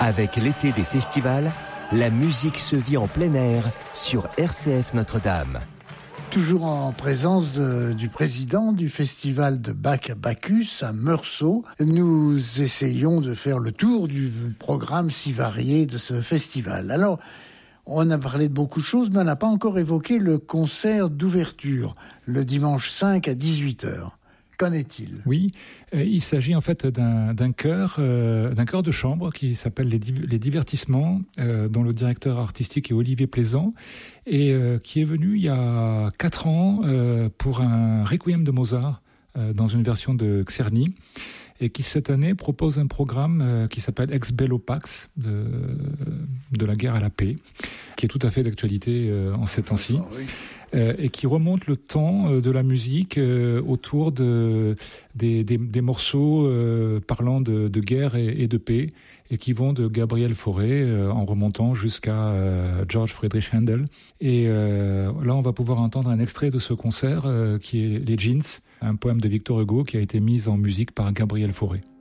Avec l'été des festivals, la musique se vit en plein air sur RCF Notre-Dame. Toujours en présence du président du festival de Bach à Bacchus à Meursault, nous essayons de faire le tour du programme si varié de ce festival. Alors, on a parlé de beaucoup de choses, mais on n'a pas encore évoqué le concert d'ouverture, le dimanche 5 à 18h. Qu'en est-il ? Oui, il s'agit en fait d'un chœur de chambre qui s'appelle les Divertissements, dont le directeur artistique est Olivier Plaisant, et qui est venu il y a 4 ans pour un requiem de Mozart dans une version de Czerny, et qui cette année propose un programme qui s'appelle Ex Bello Pax, de la guerre à la paix, qui est tout à fait d'actualité en ces temps-ci. Oui. Et qui remonte le temps de la musique autour des morceaux parlant de guerre et de paix, et qui vont de Gabriel Fauré en remontant jusqu'à George Friedrich Handel. Et là, on va pouvoir entendre un extrait de ce concert qui est Les Jeans, un poème de Victor Hugo qui a été mis en musique par Gabriel Fauré.